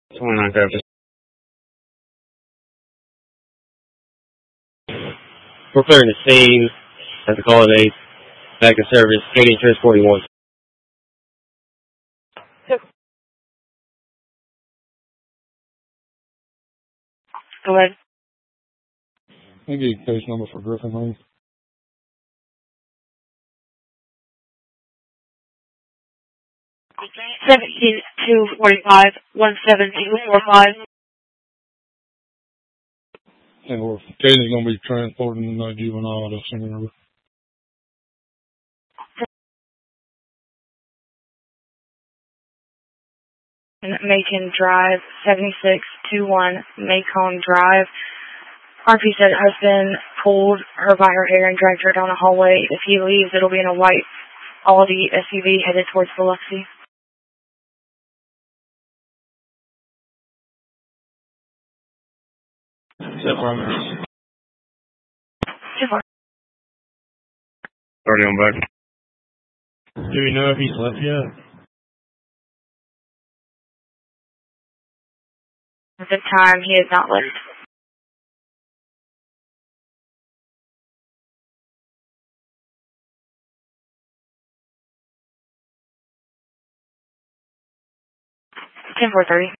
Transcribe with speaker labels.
Speaker 1: 29 Travis. We're clearing the scene at the holidays. Back in service. Canadian Transporting 1. Go ahead.
Speaker 2: I give you case number for Griffin Lane.
Speaker 3: 17-245, 17245.
Speaker 2: And we're Katie's going to be transporting the juvenile to Centerville.
Speaker 3: Macon Drive, 7621 Macon Drive. RP said husband pulled her by her hair and dragged her down the hallway. If he leaves, it'll be in a white Audi SUV headed towards Biloxi.
Speaker 1: Already on back.
Speaker 4: Do we know if he's left yet?
Speaker 3: At this time, he has not left. Ten 4:30.